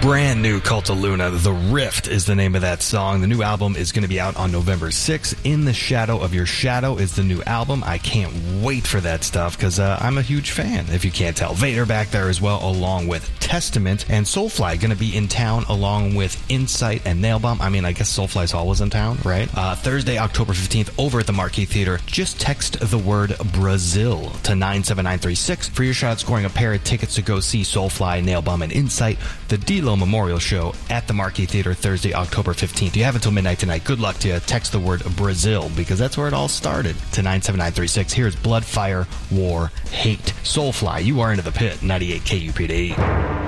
Brand new Cult of Luna. The Rift is the name of that song. The new album is going to be out on November 6th. In the Shadow of Your Shadow is the new album. I can't wait for that stuff because I'm a huge fan, if you can't tell. Vader back there as well, along with Testament. And Soulfly going to be in town along with Insight and Nailbomb. I mean, I guess Soulfly's always in town, right? Thursday, October 15th, over at the Marquee Theater. Just text the word Brazil to 97936 for your shot at scoring a pair of tickets to go see Soulfly, Nailbomb, and Insight. The D-Lo Memorial Show at the Marquee Theater Thursday, October 15th. You have until midnight tonight. Good luck to you. Text the word Brazil because that's where it all started to 97936. Here's Blood, Fire, War, Hate. Soulfly, you are into the pit. 98 KUPD.